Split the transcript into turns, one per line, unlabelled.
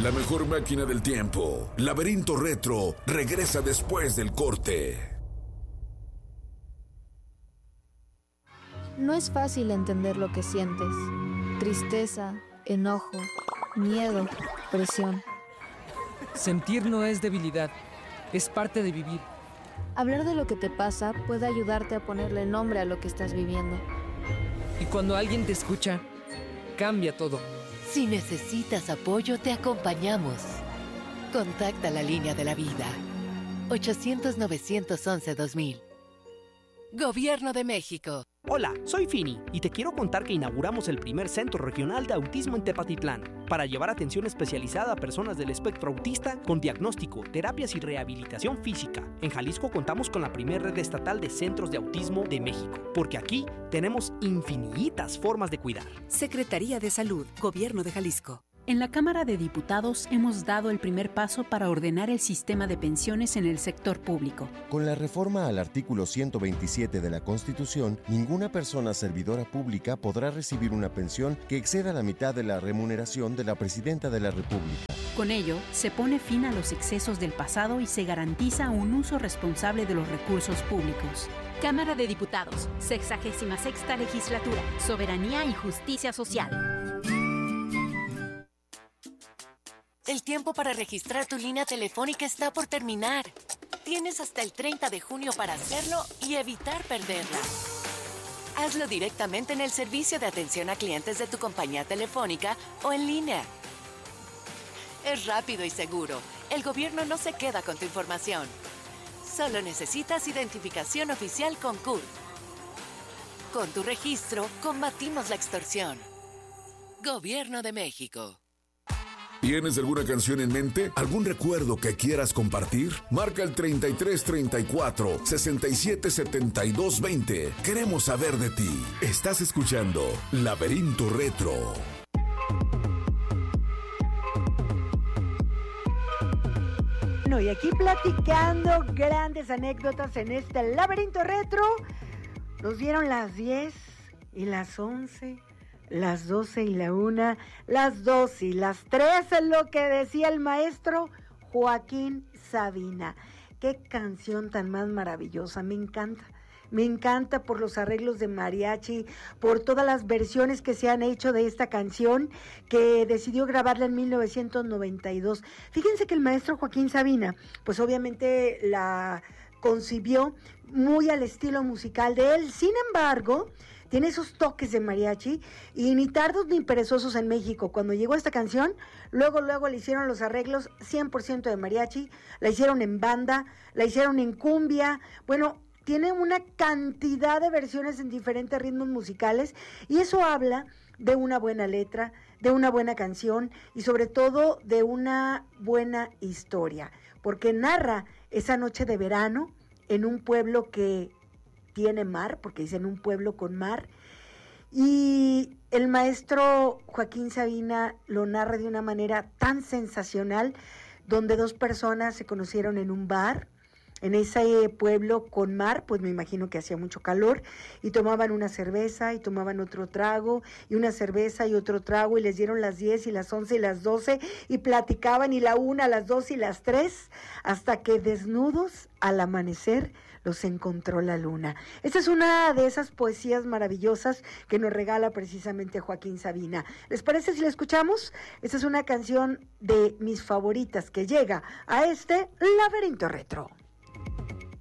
La mejor máquina del tiempo, Laberinto Retro, regresa después del corte.
No es fácil entender lo que sientes. Tristeza, enojo, miedo, presión.
Sentir no es debilidad, es parte de vivir.
Hablar de lo que te pasa puede ayudarte a ponerle nombre a lo que estás viviendo.
Y cuando alguien te escucha, cambia todo.
Si necesitas apoyo, te acompañamos. Contacta la línea de la vida. 800-911-2000. Gobierno de México.
Hola, soy Fini y te quiero contar que inauguramos el primer centro regional de autismo en Tepatitlán para llevar atención especializada a personas del espectro autista con diagnóstico, terapias y rehabilitación física. En Jalisco contamos con la primera red estatal de centros de autismo de México, porque aquí tenemos infinitas formas de cuidar.
Secretaría de Salud, Gobierno de Jalisco. En la Cámara de Diputados hemos dado el primer paso para ordenar el sistema de pensiones en el sector público.
Con la reforma al artículo 127 de la Constitución, ninguna persona servidora pública podrá recibir una pensión que exceda la mitad de la remuneración de la Presidenta de la República.
Con ello, se pone fin a los excesos del pasado y se garantiza un uso responsable de los recursos públicos.
Cámara de Diputados, 66ª Legislatura, Soberanía y Justicia Social.
El tiempo para registrar tu línea telefónica está por terminar. Tienes hasta el 30 de junio para hacerlo y evitar perderla. Hazlo directamente en el servicio de atención a clientes de tu compañía telefónica o en línea. Es rápido y seguro. El gobierno no se queda con tu información. Solo necesitas identificación oficial con CURP. Con tu registro, combatimos la extorsión. Gobierno de México.
¿Tienes alguna canción en mente? ¿Algún recuerdo que quieras compartir? Marca el 3334-677220. Queremos saber de ti. Estás escuchando Laberinto Retro.
Bueno, y aquí platicando grandes anécdotas en este Laberinto Retro. Nos dieron las 10 y las 11... las 12 y la 1, las 2 y las 3, es lo que decía el maestro Joaquín Sabina. Qué canción tan más maravillosa, me encanta por los arreglos de mariachi, por todas las versiones que se han hecho de esta canción, que decidió grabarla en 1992. Fíjense que el maestro Joaquín Sabina, pues obviamente la concibió muy al estilo musical de él, sin embargo, tiene esos toques de mariachi y ni tardos ni perezosos en México. Cuando llegó esta canción, luego le hicieron los arreglos 100% de mariachi, la hicieron en banda, la hicieron en cumbia, bueno, tiene una cantidad de versiones en diferentes ritmos musicales y eso habla de una buena letra, de una buena canción y sobre todo de una buena historia, porque narra esa noche de verano en un pueblo que tiene mar, porque dicen un pueblo con mar, y el maestro Joaquín Sabina lo narra de una manera tan sensacional, donde dos personas se conocieron en un bar, en ese pueblo con mar, pues me imagino que hacía mucho calor, y tomaban una cerveza, y tomaban otro trago, y una cerveza y otro trago, y les dieron las 10 y las 11 y las 12, y platicaban, y la 1, las 2 y las 3, hasta que desnudos, al amanecer, los encontró la luna. Esta es una de esas poesías maravillosas que nos regala precisamente Joaquín Sabina. ¿Les parece si la escuchamos? Esta es una canción de mis favoritas que llega a este Laberinto Retro.